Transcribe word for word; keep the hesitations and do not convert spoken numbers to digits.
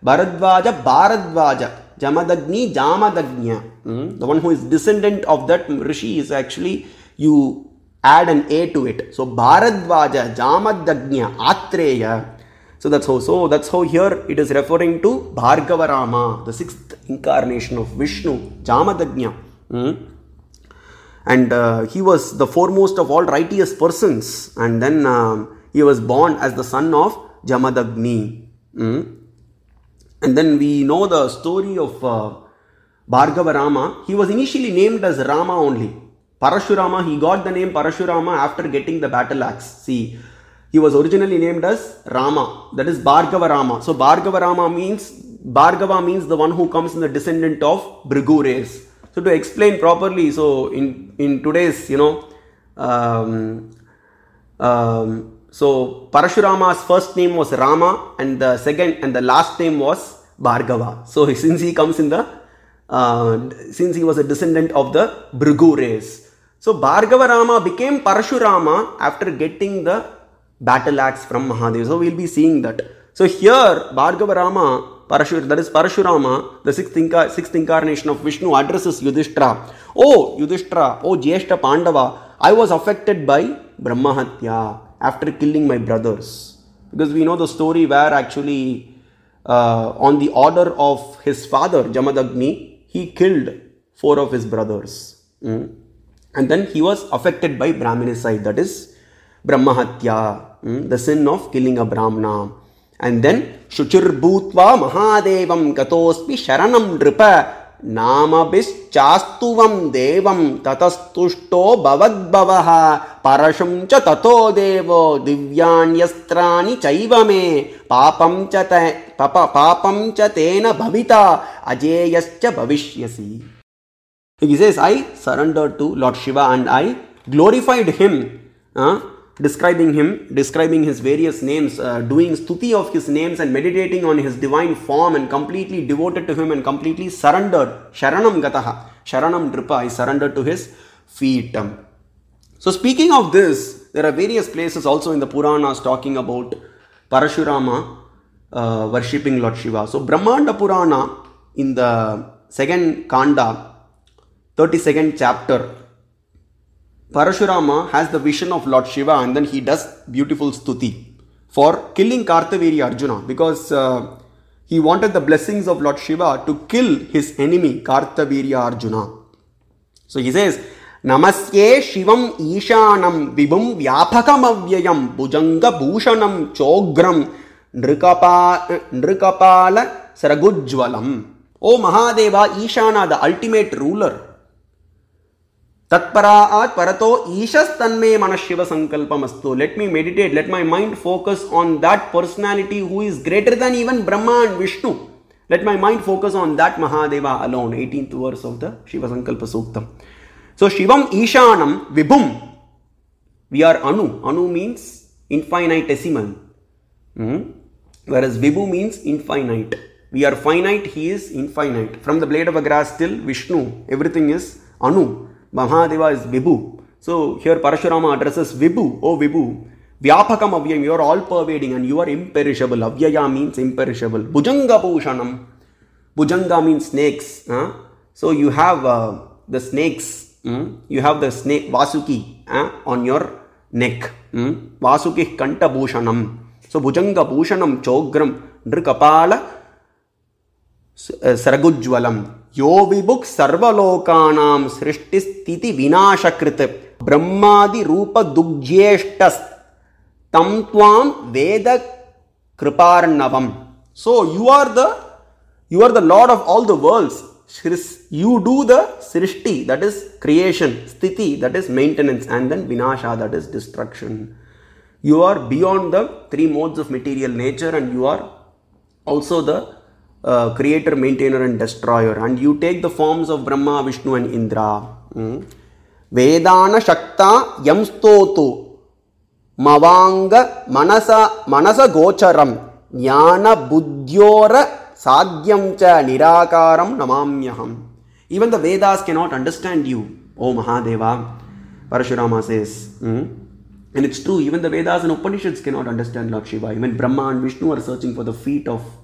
Bharadvaja, Bharadvaja, Jamadagni, Jamadagnya. Hmm? The one who is descendant of that Rishi is actually, you add an A to it. So Bharadvaja, Jamadagnya, Atreya. So that's how, so that's how here it is referring to Bhargava Rama, the sixth incarnation of Vishnu, Jamadagnya. Hmm? And uh, he was the foremost of all righteous persons. And then uh, he was born as the son of Jamadagni. Hmm? And then we know the story of uh, Bhargava Rama. He was initially named as Rama only. Parashurama, he got the name Parashurama after getting the battle axe. See, he was originally named as Rama. That is Bhargava Rama. So Bhargava Rama means, Bhargava means the one who comes in the descendant of Bhrigu race. So to explain properly, so in, in today's, you know, um, um, so Parashurama's first name was Rama and the second and the last name was Bhargava. So since he comes in the, uh, since he was a descendant of the Bhrigu race. So Bhargava Rama became Parashurama after getting the battle axe from Mahadeva. So we'll be seeing that. So here Bhargava Rama, Parashur, that is Parashurama, the sixth, inca- sixth incarnation of Vishnu, addresses Yudhishthira. Oh Yudhishthira, oh Jyeshta Pandava, I was affected by Brahmahatya after killing my brothers. Because we know the story where actually uh, on the order of his father Jamadagni, he killed four of his brothers. Mm. And then he was affected by Brahminicide, that is Brahmahatya, mm, the sin of killing a Brahmana. And then Shuchir Bhutva Mahadevam Katospi Sharanam Dripa Namabis Chastuvam Devam Tatastushto Bhavadbhavaha Parashum Cha Tato Devo Divyanyastrani Chaivame Papam Cha Papa Papam Cha Tena Bhavita Ajeyascha Bhavishyasi. He says, I surrendered to Lord Shiva and I glorified him. Uh, describing him, describing his various names, uh, doing stuti of his names and meditating on his divine form and completely devoted to him and completely surrendered. Sharanam Gataha, Sharanam Dripa, I surrendered to his feet. So speaking of this, there are various places also in the Puranas talking about Parashurama uh, worshipping Lord Shiva. So Brahmanda Purana in the second Kanda, thirty-second chapter, Parashurama has the vision of Lord Shiva and then he does beautiful stuti for killing Kartavirya Arjuna because uh, he wanted the blessings of Lord Shiva to kill his enemy Kartavirya Arjuna. So he says, Namasye Shivam Ishanam Vibhum Vyapakam Avyayam Bhujanga Bhushanam Chogram Nrikapala Saragujwalam. O Mahadeva Ishana, the ultimate ruler. Tatparaat parato ishas tanme manashiva sankalpamastu. Let me meditate, let my mind focus on that personality who is greater than even Brahma and Vishnu. Let my mind focus on that Mahadeva alone. eighteenth verse of the Shiva Sankalpa Suktam. So Shivam Ishanam Vibhum. We are Anu. Anu means infinitesimal. Hmm? Whereas Vibhu means infinite. We are finite, he is infinite. From the blade of a grass till Vishnu, everything is Anu. Mahadeva is Vibhu. So here Parashurama addresses Vibhu. Oh Vibhu, Vyapakam Avyayam, you are all pervading and you are imperishable. Avyaya means imperishable. Bhujanga Bhushanam. Bhujanga means snakes. Huh? So you have uh, the snakes. Hmm? You have the snake Vasuki huh? on your neck. Hmm? Vasuki Kanta Bhushanam. So Bhujanga Bhushanam Chogram Nrikapala Saragujwalam. Yo vibhuk sarvalokanam srishtisthiti vinashakrit brahmadi rupa duggyeshtas tam tvam veda kriparnavam. So you are the you are the Lord of all the worlds. You do the srishti, that is creation, sthiti, that is maintenance, and then vinasha, that is destruction. You are beyond the three modes of material nature and you are also the Uh, creator, maintainer and destroyer, and you take the forms of Brahma, Vishnu and Indra. Hmm? Vedana Shakta Yamstotu Mavanga Manasa Manasa Gocharam Jnana Buddhyora Sadhyam Cha Nirakaram Namamyaham. Even the Vedas cannot understand you, O Mahadeva, Parashurama says. Hmm? And it's true, even the Vedas and Upanishads cannot understand Lord Shiva. Even Brahma and Vishnu are searching for the feet of